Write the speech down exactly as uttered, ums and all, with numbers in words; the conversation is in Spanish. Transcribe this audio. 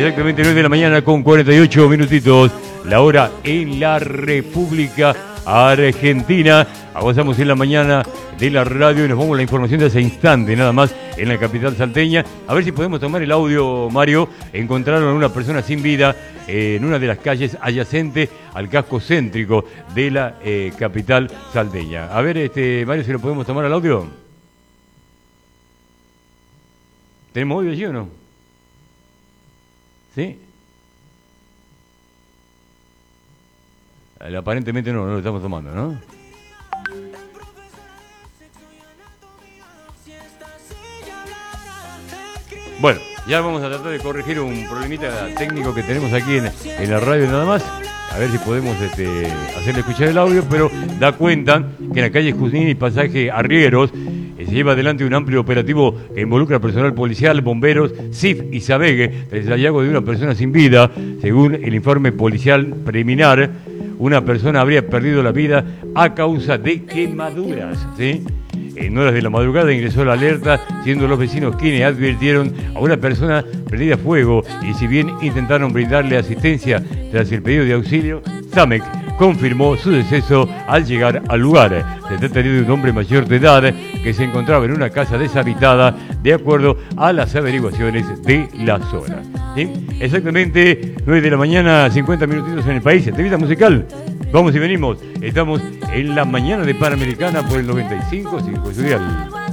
Exactamente nueve de la mañana con cuarenta y ocho minutitos. La hora en la República Argentina. Avanzamos en la mañana de la radio y nos vamos a la información de ese instante, nada más, en la capital salteña. A ver si podemos tomar el audio, Mario. Encontraron a una persona sin vida eh, en una de las calles adyacentes al casco céntrico de la eh, capital salteña. A ver, este Mario, si lo podemos tomar al audio. ¿Tenemos audio allí o no? ¿Sí? Aparentemente no, no lo estamos tomando, ¿no? Bueno, ya vamos a tratar de corregir un problemita técnico que tenemos aquí en, en la radio nada más. A ver si podemos este, hacerle escuchar el audio, pero da cuenta que en la calle Junín y pasaje Arrieros eh, se lleva adelante un amplio operativo que involucra personal policial, bomberos, C I F y SABEG, tras el hallazgo de una persona sin vida. Según el informe policial preliminar, una persona habría perdido la vida a causa de quemaduras, ¿sí? En horas de la madrugada ingresó la alerta, siendo los vecinos quienes advirtieron a una persona prendida a fuego, y si bien intentaron brindarle asistencia tras el pedido de auxilio, SAMEC confirmó su deceso al llegar al lugar. Se trata de un hombre mayor de edad que se encontraba en una casa deshabitada, de acuerdo a las averiguaciones de la zona. ¿Sí? Exactamente nueve de la mañana, cincuenta minutitos en el país. Entrevista musical. Vamos y venimos. Estamos en la mañana de Panamericana por el noventa y cinco, cinco Estudial.